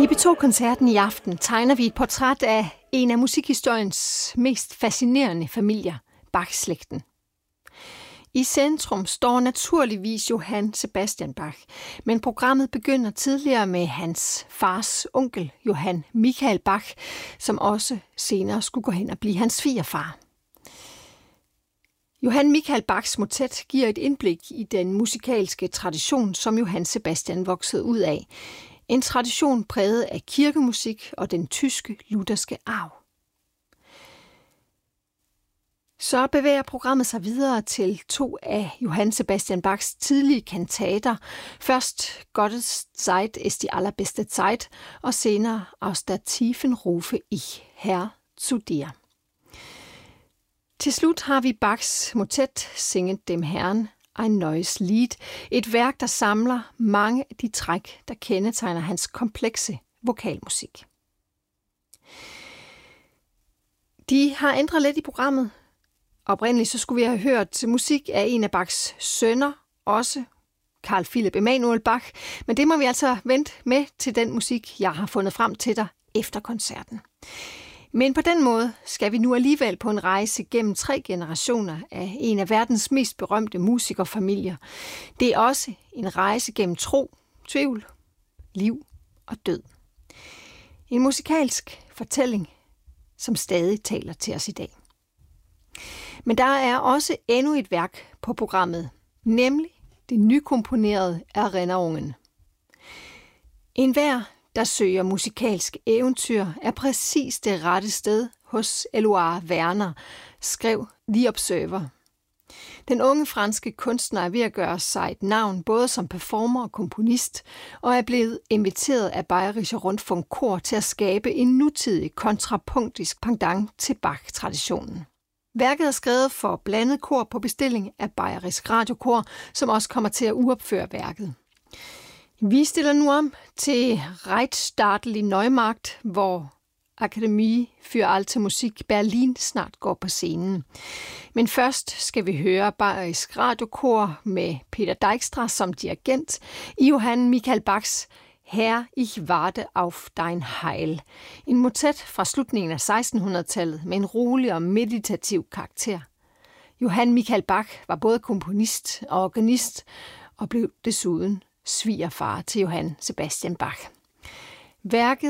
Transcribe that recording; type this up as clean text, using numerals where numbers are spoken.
I P2-koncerten i aften tegner vi et portræt af en af musikhistoriens mest fascinerende familier, Bach-slægten. I centrum står naturligvis Johann Sebastian Bach, men programmet begynder tidligere med hans fars onkel, Johann Michael Bach, som også senere skulle gå hen og blive hans svigerfar. Johann Michael Bachs motet giver et indblik i den musikalske tradition, som Johann Sebastian voksede ud af. En tradition præget af kirkemusik og den tyske lutherske arv. Så bevæger programmet sig videre til to af Johann Sebastian Bachs tidlige kantater. Først Gottes Zeit ist die allerbeste Zeit, og senere Aus der tiefen rufe ich, Herr, zu dir. Til slut har vi Bachs motet Singet dem Herrn, ein neues Lied, et værk, der samler mange af de træk, der kendetegner hans komplekse vokalmusik. De har ændret lidt i programmet. Oprindeligt så skulle vi have hørt musik af en af Bachs sønner, også Carl Philipp Emanuel Bach, men det må vi altså vente med til den musik, jeg har fundet frem til dig efter koncerten. Men på den måde skal vi nu alligevel på en rejse gennem 3 generationer af en af verdens mest berømte musikerfamilier. Det er også en rejse gennem tro, tvivl, liv og død. En musikalsk fortælling, som stadig taler til os i dag. Men der er også endnu et værk på programmet, nemlig det nykomponerede Erinnerungen. Enhver, der søger musikalsk eventyr, er præcis det rette sted hos Éluard Werner, skrev The Observer. Den unge franske kunstner er ved at gøre sig et navn både som performer og komponist, og er blevet inviteret af Bayerischer Rundfunk Kor til at skabe en nutidig kontrapunktisk pendant til Bach-traditionen. Værket er skrevet for blandet kor på bestilling af Bayerisk Radiokor, som også kommer til at uopføre værket. Vi stiller nu om til Reitstadel i Neumarkt, hvor Akademie für Alte Musik Berlin snart går på scenen. Men først skal vi høre Bayerisk Radiokor med Peter Dijkstra som dirigent i Johann Michael Bachs Herr, ich warte auf dein Heil. En motet fra slutningen af 1600-tallet med en rolig og meditativ karakter. Johann Michael Bach var både komponist og organist og blev desuden svigerfar til Johann Sebastian Bach. Værket